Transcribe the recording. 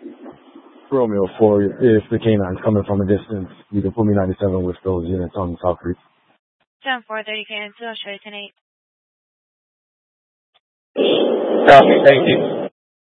Romeo 4, if the canine's coming from a distance, you can put me 97 with those units on South Creek. 10-4, 30 Cannon 2, I'll show you 10-8. Copy, thank you.